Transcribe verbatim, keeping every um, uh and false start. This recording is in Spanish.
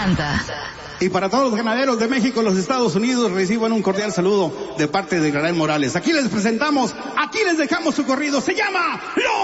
Santa. Y para todos los ganaderos de México y los Estados Unidos, reciban un cordial saludo de parte de Gabriel Morales. Aquí les presentamos, aquí les dejamos su corrido. Se llama Los